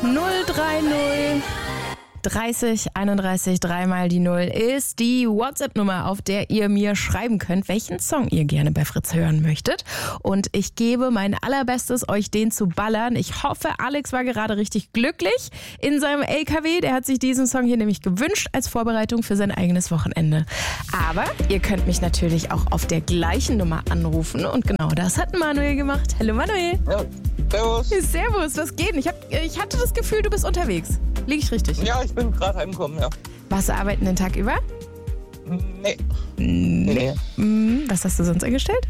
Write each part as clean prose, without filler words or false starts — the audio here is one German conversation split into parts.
030 30 31 3 mal die 0 ist die WhatsApp-Nummer, auf der ihr mir schreiben könnt, welchen Song ihr gerne bei Fritz hören möchtet. Und ich gebe mein allerbestes, euch den zu ballern. Ich hoffe, Alex war gerade richtig glücklich in seinem LKW. Der hat sich diesen Song hier nämlich gewünscht als Vorbereitung für sein eigenes Wochenende. Aber ihr könnt mich natürlich auch auf der gleichen Nummer anrufen. Und genau das hat Manuel gemacht. Hallo Manuel. Ja, servus. Servus, was geht? Ich hatte das Gefühl, du bist unterwegs. Liege ich richtig? Ja, ich bin gerade heimgekommen, ja. Warst du arbeiten den Tag über? Nee. Was hast du sonst angestellt?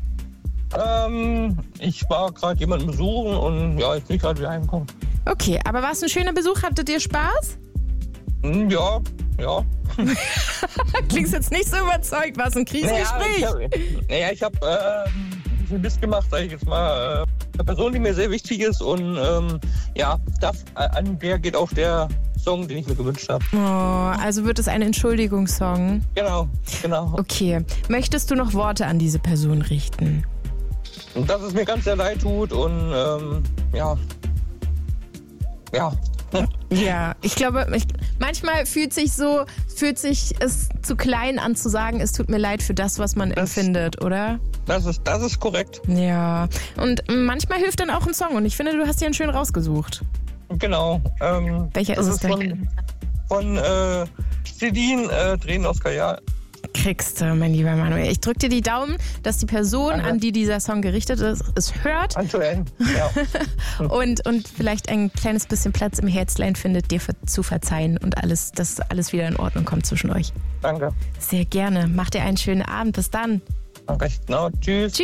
Ich war gerade jemanden besuchen und ja, ich bin gerade wieder heimgekommen. Okay, aber war es ein schöner Besuch? Hattet ihr Spaß? Ja. Klingst jetzt nicht so überzeugt. War es ein Krisengespräch? Ich habe ein bisschen Mist gemacht, sag ich jetzt mal. Eine Person, die mir sehr wichtig ist und an der geht auch der Song, den ich mir gewünscht habe. Oh, also wird es ein Entschuldigungssong? Genau. Okay. Möchtest du noch Worte an diese Person richten? Und dass es mir ganz sehr leid tut und Ja, ich glaube, manchmal fühlt sich es zu klein an zu sagen, es tut mir leid für das, was man empfindet, oder? Das ist korrekt. Ja, und manchmal hilft dann auch ein Song und ich finde, du hast dir einen schön rausgesucht. Genau. Welcher ist es denn? Von Celine, Tränen aus Kajal. Kriegst du, mein lieber Manuel. Ich drücke dir die Daumen, dass die Person, Danke. an die dieser Song gerichtet ist, es hört Aktuell, ja. und vielleicht ein kleines bisschen Platz im Herzlein findet, dir zu verzeihen und dass alles wieder in Ordnung kommt zwischen euch. Danke. Sehr gerne. Mach dir einen schönen Abend. Bis dann. Danke. Genau. Tschüss.